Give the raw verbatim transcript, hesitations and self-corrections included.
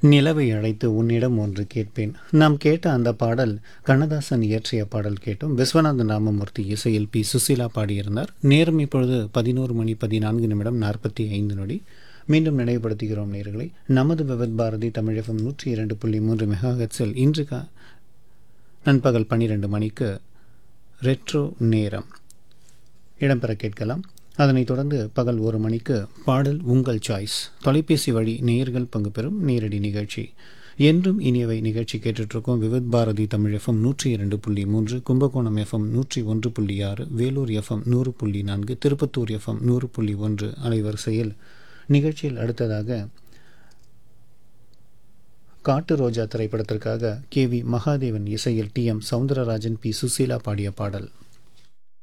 நிலவை அழைத்து உன்னிடம் ஒன்று கேட்பேன். நாம் கேட்ட அந்த பாடல் கண்ணதாசன் இயற்றிய பாடல் கேட்டும். விஸ்வநாதன் ராமமூர்த்தி இசையில் பி சுசீலா பாடியிருந்தார். நேரம் இப்பொழுது பதினோரு மணி பதினான்கு நிமிடம் நாற்பத்தி ஐந்து நொடி. மீண்டும் நினைவுபடுத்துகிறோம் நேயர்களை, நமது விவித் பாரதி தமிழ் எஃப்எம் நூற்றி இரண்டு புள்ளி மூன்று மெகா ஹெர்ட்ஸில் இன்று கா நண்பகல் பன்னிரெண்டு மணிக்கு ரெட்ரோ நேரம் இடம்பெற கேட்கலாம். அதனைத் தொடர்ந்து பகல் ஒரு மணிக்கு பாடல் உங்கள் சாய்ஸ் தொலைபேசி வழி நேயர்கள் பங்கு பெறும் நேரடி நிகழ்ச்சி. என்றும் இனியவை நிகழ்ச்சி கேட்டுட்ருக்கோம். விவித் பாரதி தமிழ் எஃப்எம் நூற்றி இரண்டு புள்ளி மூன்று, கும்பகோணம் எஃப்எம் நூற்றி ஒன்று புள்ளி ஆறு, வேலூர் எஃப்எம் நூறு புள்ளி நான்கு, திருப்பத்தூர் எஃப்எம் நூறு புள்ளி ஒன்று அலைவரிசையில். நிகழ்ச்சியில் அடுத்ததாக காட்டு ரோஜா திரைப்படத்திற்காக கே வி மகாதேவன் இசையில் D M Soundararajan B Susheela பாடிய பாடல்.